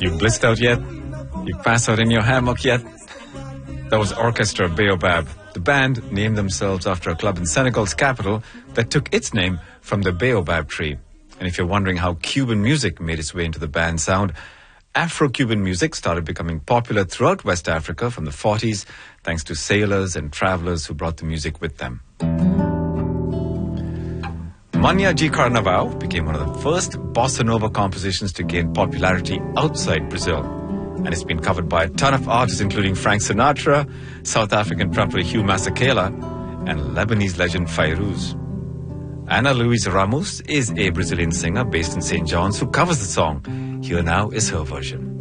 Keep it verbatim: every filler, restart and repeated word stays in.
You blissed out yet? You pass out in your hammock yet? That was Orchestra Baobab. The band named themselves after a club in Senegal's capital that took its name from the baobab tree. And if you're wondering how Cuban music made its way into the band sound, Afro-Cuban music started becoming popular throughout West Africa from the forties, thanks to sailors and travelers who brought the music with them. Mania de Carnaval became one of the first bossa nova compositions to gain popularity outside Brazil. And it's been covered by a ton of artists, including Frank Sinatra, South African trumpeter Hugh Masekela, and Lebanese legend Fairuz. Ana Luisa Ramos is a Brazilian singer based in Saint John's who covers the song. Here now is her version.